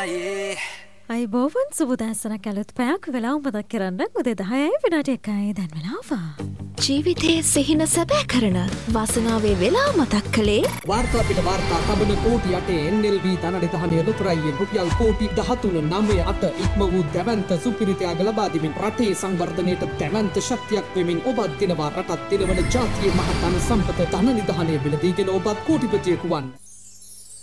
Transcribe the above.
අයි බෝවන් සුබදෑසන කැලුත් පැයක් වෙලා උඹදක් කරන්න උදේ 10යි විනාඩි 1යි දැන් වෙලාවා. ජීවිතයේ සිහින සැබෑ කරන වාසනාවේ වෙලා මතක් කළේ වාර්තා පිට වාර්තා තබන කෝටි 8 NLB ධනනිධානයේ ලොතරැයියෙන් රුපියල් කෝටි 13.98 ඉක්ම වූ දැවැන්ත සුපිරිතයාග ලබා දෙමින් රටේ සංවර්ධනයට දැවැන්ත ශක්තියක් වෙමින් ඔබත් දිනවා රටත් දිනවන ජාතියේ මහතන සම්පත ධනනිධානයේ මිලදීගෙන ඔබත් කෝටිපතියෙකු වන්න.